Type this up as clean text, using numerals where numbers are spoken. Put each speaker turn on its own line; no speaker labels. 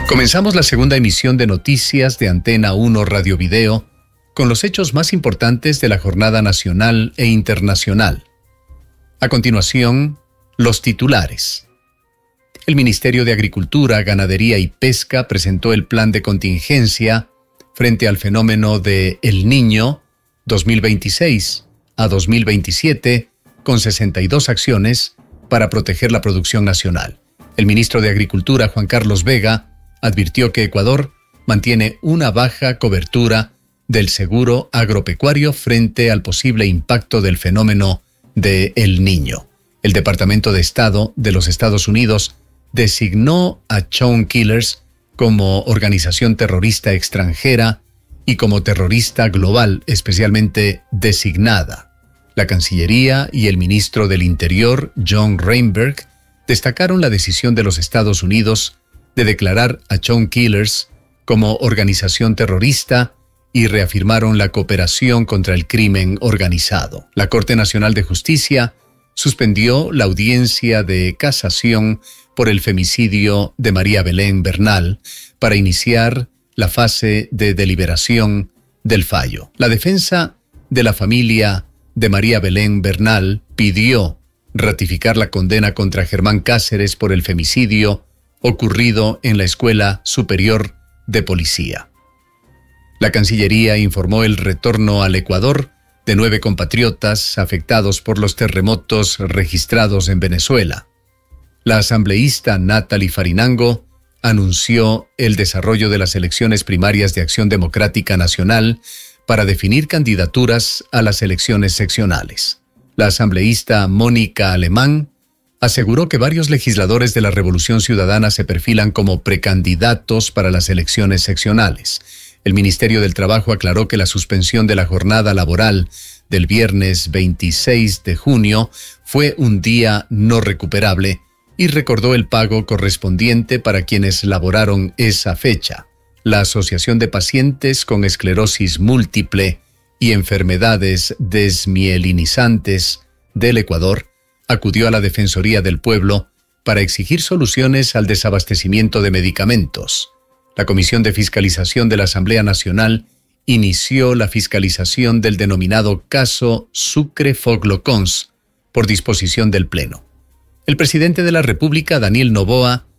Comenzamos la segunda emisión de noticias de Antena 1 Radio Video con los hechos más importantes de la jornada nacional e internacional. A continuación, los titulares. El Ministerio de Agricultura, Ganadería y Pesca presentó el plan de contingencia frente al fenómeno de El Niño 2026 a 2027 con 62 acciones para proteger la producción nacional. El ministro de Agricultura, Juan Carlos Vega, advirtió que Ecuador mantiene una baja cobertura del seguro agropecuario frente al posible impacto del fenómeno de El Niño. El Departamento de Estado de los Estados Unidos designó a Chown Killers como organización terrorista extranjera y como terrorista global especialmente designada. La Cancillería y el ministro del Interior, John Reinberg, destacaron la decisión de los Estados Unidos de declarar a Chown Killers como organización terrorista y reafirmaron la cooperación contra el crimen organizado. La Corte Nacional de Justicia suspendió la audiencia de casación por el femicidio de María Belén Bernal para iniciar la fase de deliberación del fallo. La defensa de la familia de María Belén Bernal pidió ratificar la condena contra Germán Cáceres por el femicidio ocurrido en la Escuela Superior de Policía. La Cancillería informó el retorno al Ecuador de 9 compatriotas afectados por los terremotos registrados en Venezuela. La asambleísta Natalie Farinango anunció el desarrollo de las elecciones primarias de Acción Democrática Nacional para definir candidaturas a las elecciones seccionales. La asambleísta Mónica Alemán aseguró que varios legisladores de la Revolución Ciudadana se perfilan como precandidatos para las elecciones seccionales. El Ministerio del Trabajo aclaró que la suspensión de la jornada laboral del viernes 26 de junio fue un día no recuperable y recordó el pago correspondiente para quienes laboraron esa fecha. La Asociación de Pacientes con Esclerosis Múltiple y Enfermedades Desmielinizantes del Ecuador acudió a la Defensoría del Pueblo para exigir soluciones al desabastecimiento de medicamentos. La Comisión de Fiscalización de la Asamblea Nacional inició la fiscalización del denominado caso Sucre-Foglocons por disposición del Pleno. El presidente de la República, Daniel Noboa,